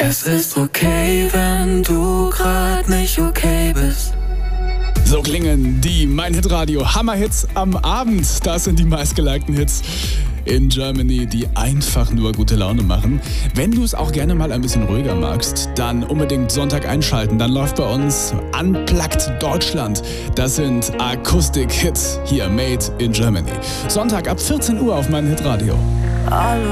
Es ist okay, wenn du grad nicht okay bist. So klingen die Mein Hit Radio Hammerhits am Abend. Das sind die meistgelikten Hits in Germany, die einfach nur gute Laune machen. Wenn du es auch gerne mal ein bisschen ruhiger magst, dann unbedingt Sonntag einschalten. Dann läuft bei uns Unplugged Deutschland. Das sind Akustik-Hits hier, made in Germany. Sonntag ab 14 Uhr auf Mein Hit Radio.